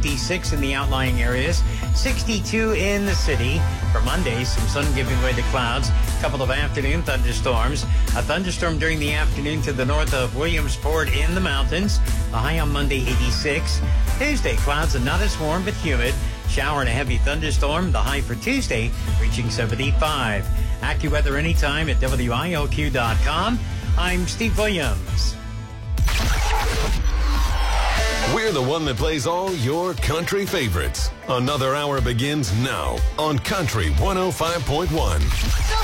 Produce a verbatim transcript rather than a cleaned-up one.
fifty-six in the outlying areas, sixty-two in the city. For Monday, some sun giving way to clouds, a couple of afternoon thunderstorms. A thunderstorm during the afternoon to the north of Williamsport in the mountains. The high on Monday, eighty-six. Tuesday, clouds and not as warm but humid. Shower and a heavy thunderstorm. The high for Tuesday reaching seventy-five. AccuWeather anytime at W I L Q dot com. I'm Steve Williams. We're the one that plays all your country favorites. Another hour begins now on Country one oh five point one.